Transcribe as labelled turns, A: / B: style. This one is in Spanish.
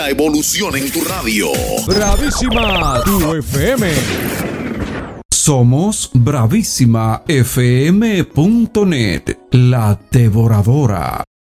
A: la evolución en tu radio.
B: Bravísima, tu FM.
C: Somos bravísimafm.net, la devoradora.